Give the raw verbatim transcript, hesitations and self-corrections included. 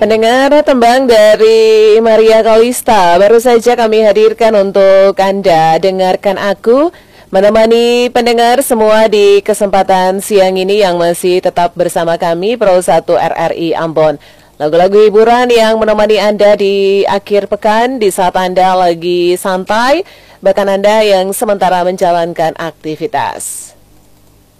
Pendengar, tembang dari Maria Kalista baru saja kami hadirkan untuk Anda. Dengarkan aku, menemani pendengar semua di kesempatan siang ini yang masih tetap bersama kami Pro satu R R I Ambon. Lagu-lagu hiburan yang menemani Anda di akhir pekan, di saat Anda lagi santai, bahkan Anda yang sementara menjalankan aktivitas.